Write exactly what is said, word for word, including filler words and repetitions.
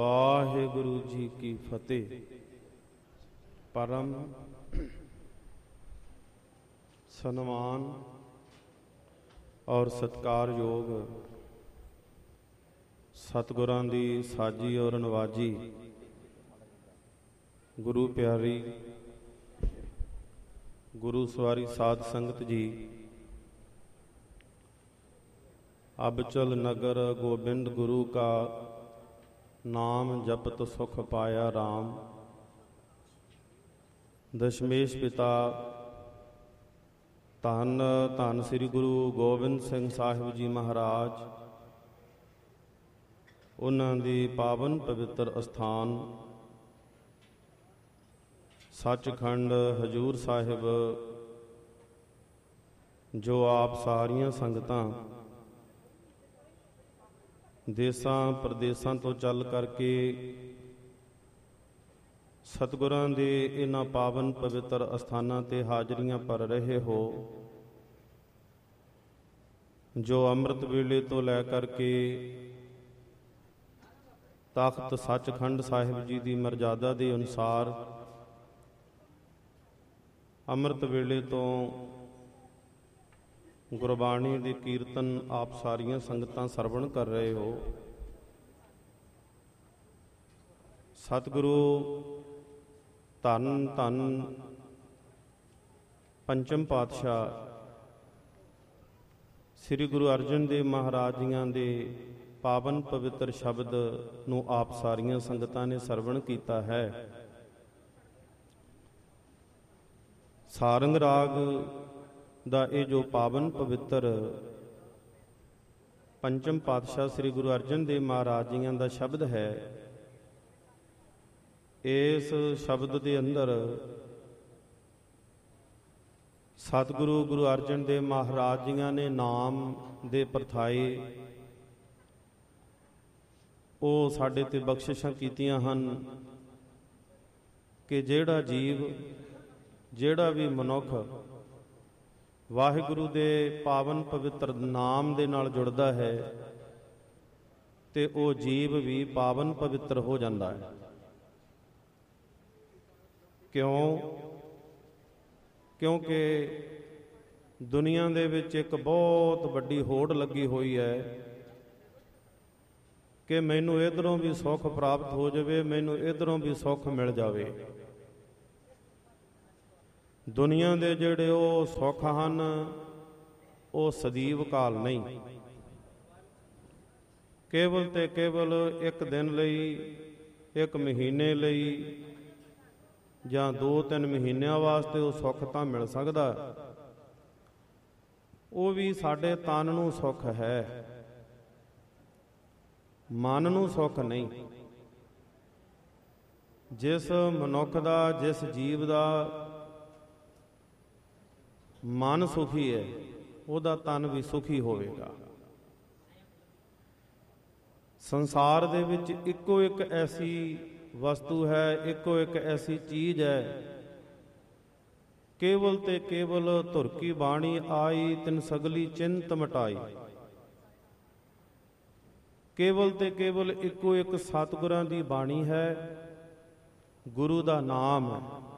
ਵਾਹਿਗੁਰੂ ਜੀ ਕੀ ਫਤਿਹ। ਪਰਮ ਸਨਮਾਨ ਔਰ ਸਤਿਕਾਰਯੋਗ ਸਤਿਗੁਰਾਂ ਦੀ ਸਾਜੀ ਔਰ ਨਵਾਜੀ ਗੁਰੂ ਪਿਆਰੀ ਗੁਰੂ ਸਵਾਰੀ ਸਾਧ ਸੰਗਤ ਜੀ, ਅਬਚਲ ਨਗਰ ਗੋਬਿੰਦ ਗੁਰੂ ਕਾ ਨਾਮ ਜਪਤ ਸੁਖ ਪਾਇਆ ਰਾਮ। ਦਸ਼ਮੇਸ਼ ਪਿਤਾ ਧੰਨ ਧੰਨ ਸ੍ਰੀ ਗੁਰੂ ਗੋਬਿੰਦ ਸਿੰਘ ਸਾਹਿਬ ਜੀ ਮਹਾਰਾਜ, ਉਹਨਾਂ ਦੀ ਪਾਵਨ ਪਵਿੱਤਰ ਅਸਥਾਨ ਸੱਚਖੰਡ ਹਜ਼ੂਰ ਸਾਹਿਬ, ਜੋ ਆਪ ਸਾਰੀਆਂ ਸੰਗਤਾਂ ਦੇਸਾਂ ਪ੍ਰਦੇਸਾਂ ਤੋਂ ਚੱਲ ਕਰਕੇ ਸਤਿਗੁਰਾਂ ਦੇ ਇਹਨਾਂ ਪਾਵਨ ਪਵਿੱਤਰ ਅਸਥਾਨਾਂ ਤੇ ਹਾਜ਼ਰੀਆਂ ਭਰ ਰਹੇ ਹੋ, ਜੋ ਅੰਮ੍ਰਿਤ ਵੇਲੇ ਤੋਂ ਲੈ ਕਰਕੇ ਤਖਤ ਸੱਚਖੰਡ ਸਾਹਿਬ ਜੀ ਦੀ ਮਰਜ਼ਾਦਾ ਦੇ ਅਨੁਸਾਰ ਅੰਮ੍ਰਿਤ ਵੇਲੇ ਤੋਂ ਗੁਰਬਾਣੀ ਦੇ ਕੀਰਤਨ ਆਪ ਸਾਰੀਆਂ ਸੰਗਤਾਂ ਸਰਵਣ ਕਰ ਰਹੇ ਹੋ। ਸਤਿਗੁਰੂ ਧੰਨ ਧੰਨ ਪੰਚਮ ਪਾਤਸ਼ਾਹ ਸ੍ਰੀ ਗੁਰੂ ਅਰਜਨ ਦੇਵ ਮਹਾਰਾਜ ਜੀਆਂ ਦੇ ਪਾਵਨ ਪਵਿੱਤਰ ਸ਼ਬਦ ਨੂੰ ਆਪ ਸਾਰੀਆਂ ਸੰਗਤਾਂ ਨੇ ਸਰਵਣ ਕੀਤਾ ਹੈ। ਸਾਰੰਗ ਰਾਗ ਦਾ ਇਹ ਜੋ ਪਾਵਨ ਪਵਿੱਤਰ ਪੰਚਮ ਪਾਤਸ਼ਾਹ ਸ੍ਰੀ ਗੁਰੂ ਅਰਜਨ ਦੇਵ ਮਹਾਰਾਜ ਜੀਆਂ ਦਾ ਸ਼ਬਦ ਹੈ, ਇਸ ਸ਼ਬਦ ਦੇ ਅੰਦਰ ਸਤਿਗੁਰੂ ਗੁਰੂ ਅਰਜਨ ਦੇਵ ਮਹਾਰਾਜ ਜੀਆਂ ਨੇ ਨਾਮ ਦੇ ਪਰਥਾਏ ਉਹ ਸਾਡੇ ਤੇ ਬਖਸ਼ਿਸ਼ਾਂ ਕੀਤੀਆਂ ਹਨ ਕਿ ਜਿਹੜਾ ਜੀਵ ਜਿਹੜਾ ਵੀ ਮਨੁੱਖ ਵਾਹਿਗੁਰੂ ਦੇ ਪਾਵਨ ਪਵਿੱਤਰ ਨਾਮ ਦੇ ਨਾਲ ਜੁੜਦਾ ਹੈ ਤੇ ਉਹ ਜੀਵ ਵੀ ਪਾਵਨ ਪਵਿੱਤਰ ਹੋ ਜਾਂਦਾ ਹੈ। ਕਿਉਂ? ਕਿਉਂਕਿ ਦੁਨੀਆ ਦੇ ਵਿੱਚ ਇੱਕ ਬਹੁਤ ਵੱਡੀ ਹੋੜ ਲੱਗੀ ਹੋਈ ਹੈ ਕਿ ਮੈਨੂੰ ਇੱਧਰੋਂ ਵੀ ਸੁੱਖ ਪ੍ਰਾਪਤ ਹੋ ਜਾਵੇ, ਮੈਨੂੰ ਇੱਧਰੋਂ ਵੀ ਸੁੱਖ ਮਿਲ ਜਾਵੇ। ਦੁਨੀਆ ਦੇ ਜਿਹੜੇ ਉਹ ਸੁੱਖ ਹਨ ਉਹ ਸਦੀਵ ਕਾਲ ਨਹੀਂ, ਕੇਵਲ ਤੇ ਕੇਵਲ ਇੱਕ ਦਿਨ ਲਈ, ਇੱਕ ਮਹੀਨੇ ਲਈ ਜਾਂ ਦੋ ਤਿੰਨ ਮਹੀਨਿਆਂ ਵਾਸਤੇ ਉਹ ਸੁੱਖ ਤਾਂ ਮਿਲ ਸਕਦਾ, ਉਹ ਵੀ ਸਾਡੇ ਤਨ ਨੂੰ ਸੁੱਖ ਹੈ, ਮਨ ਨੂੰ ਸੁੱਖ ਨਹੀਂ। ਜਿਸ ਮਨੁੱਖ ਦਾ, ਜਿਸ ਜੀਵ ਦਾ ਮਨ ਸੁਖੀ ਹੈ, ਉਹਦਾ ਤਨ ਵੀ ਸੁਖੀ ਹੋਵੇਗਾ। ਸੰਸਾਰ ਦੇ ਵਿੱਚ ਇੱਕੋ ਇੱਕ ਐਸੀ ਵਸਤੂ ਹੈ, ਇੱਕੋ ਇੱਕ ਐਸੀ ਚੀਜ਼ ਹੈ, ਕੇਵਲ ਤੇ ਕੇਵਲ ਧੁਰ ਕੀ ਬਾਣੀ ਆਈ ਤਿਨ ਸਗਲੀ ਚਿੰਤ ਮਟਾਈ। ਕੇਵਲ ਤੇ ਕੇਵਲ ਇੱਕੋ ਇੱਕ ਸਤਿਗੁਰਾਂ ਦੀ ਬਾਣੀ ਹੈ, ਗੁਰੂ ਦਾ ਨਾਮ ਹੈ।